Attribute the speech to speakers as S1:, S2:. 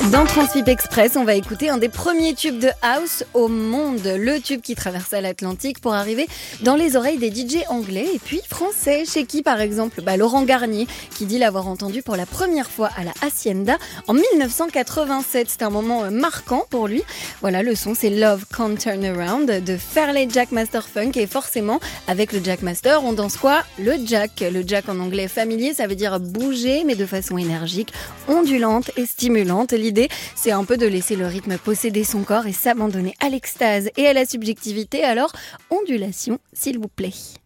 S1: Dans Transfip Express, on va écouter un des premiers tubes de house au monde, le tube qui traversa l'Atlantique pour arriver dans les oreilles des DJ anglais et puis français, chez qui par exemple Laurent Garnier, qui dit l'avoir entendu pour la première fois à la Hacienda en 1987. C'est un moment marquant pour lui. Voilà, le son, c'est Love Can't Turn Around de Fairley Jackmaster Funk, et forcément avec le Jackmaster, on danse quoi? Le jack. Le jack en anglais familier, ça veut dire bouger mais de façon énergique, ondulante et stimulante. L'idée, c'est un peu de laisser le rythme posséder son corps et s'abandonner à l'extase et à la subjectivité. Alors, ondulation, s'il vous plaît.